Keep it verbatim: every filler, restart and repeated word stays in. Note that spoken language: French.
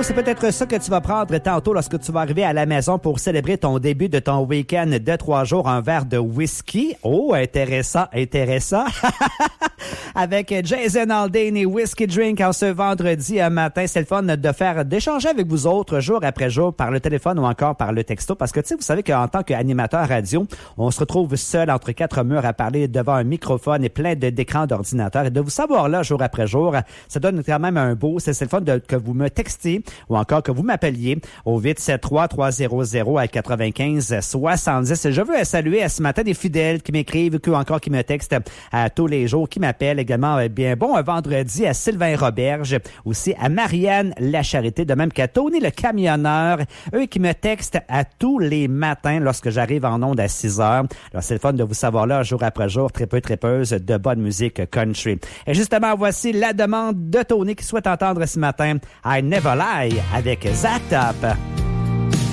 c'est peut-être ça que tu vas prendre tantôt lorsque tu vas arriver à la maison pour célébrer ton début de ton week-end de trois jours, un verre de whisky. Oh, intéressant, intéressant. Avec Jason Aldean et Whiskey Drink en ce vendredi matin. C'est le fun de faire, d'échanger avec vous autres jour après jour par le téléphone ou encore par le texto. Parce que, tu sais, vous savez qu'en tant qu'animateur radio, on se retrouve seul entre quatre murs à parler devant un microphone et plein de, d'écrans d'ordinateur. Et de vous savoir là jour après jour, ça donne quand même un beau. C'est, c'est le fun de, que vous me textiez ou encore que vous m'appeliez au huit sept trois trois zéro zéro à quatre-vingt-quinze soixante-dix. Je veux saluer ce matin des fidèles qui m'écrivent ou encore qui me textent à tous les jours, qui m'appellent également. Eh bien, bon, un vendredi à Sylvain Roberge, aussi à Marianne Lacharité, de même qu'à Tony le camionneur, eux qui me textent à tous les matins lorsque j'arrive en onde à six heures. Alors, c'est le fun de vous savoir là, jour après jour, très peu, très peu de bonne musique country. Et justement, voici la demande de Tony qui souhaite entendre ce matin I Never Lie avec Zach Top.